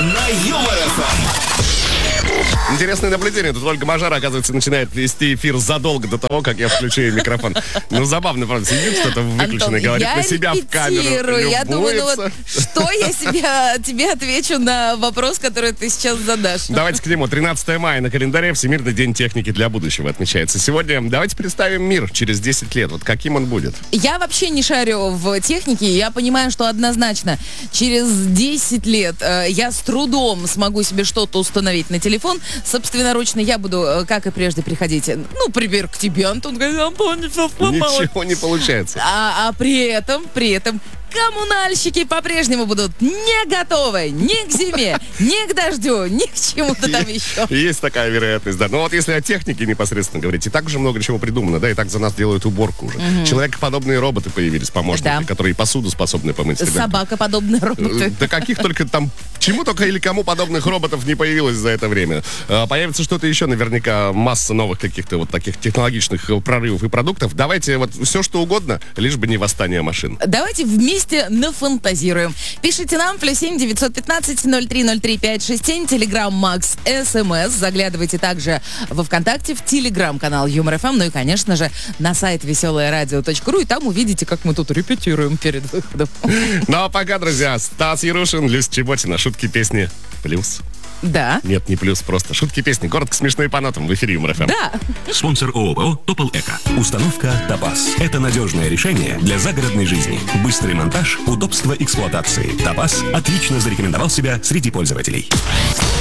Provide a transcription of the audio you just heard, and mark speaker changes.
Speaker 1: на Юмор ФМ.
Speaker 2: Интересное наблюдение. Тут Ольга Мажара, оказывается, начинает вести эфир задолго до того, как я включаю микрофон. Ну, забавно, правда, сидит кто-то выключенный,
Speaker 3: Антон,
Speaker 2: говорит
Speaker 3: я
Speaker 2: на себя в камеру,
Speaker 3: репетирую. Я думаю, ну вот
Speaker 2: любуется.
Speaker 3: что я тебе отвечу на вопрос, который ты сейчас задашь.
Speaker 2: Давайте к нему. 13 мая на календаре Всемирный день техники для будущего отмечается. Сегодня давайте представим мир через 10 лет. Вот каким он будет?
Speaker 3: Я вообще не шарю в технике. Я понимаю, что однозначно через 10 лет я с трудом смогу себе что-то установить на телефон. Собственноручно я буду, как и прежде, приходить, ну, например, к тебе, Антон, говорит, Антон, все сломалось.
Speaker 2: Ничего не получается.
Speaker 3: А при этом коммунальщики по-прежнему будут не готовы ни к зиме, ни к дождю, ни к чему-то там еще.
Speaker 2: Есть такая вероятность, да. Но вот если о технике непосредственно говорить, и так уже много чего придумано, да, и так за нас делают уборку уже. Человекоподобные роботы появились, помощники,
Speaker 3: Да.
Speaker 2: которые посуду способны помыть.
Speaker 3: Собакоподобные роботы.
Speaker 2: Да каких только там, чему только или кому подобных роботов не появилось за это время. Появится что-то еще, наверняка масса новых каких-то вот таких технологичных прорывов и продуктов. Давайте вот все что угодно, лишь бы не восстание машин.
Speaker 3: Давайте вместе нафантазируем. Пишите нам +7 915 0303 567, Телеграм Макс СМС. Заглядывайте также во ВКонтакте, в Телеграм-канал Юмор ФМ, ну и, конечно же, на сайт веселоерадио.ру, и там увидите, как мы тут репетируем перед выходом.
Speaker 2: Ну а пока, друзья, Стас Ярушин, Люся Чеботина, шутки, песни, плюс.
Speaker 3: Да.
Speaker 2: Нет, не плюс, просто шутки, песни, коротко, смешно и по нотам в эфире Юмор ФМ.
Speaker 3: Да.
Speaker 1: Спонсор ООО «Топол Эко». Установка «Топаз». Это надежное решение для загородной жизни. Быстрый монтаж, удобство эксплуатации. «Топаз» отлично зарекомендовал себя среди пользователей.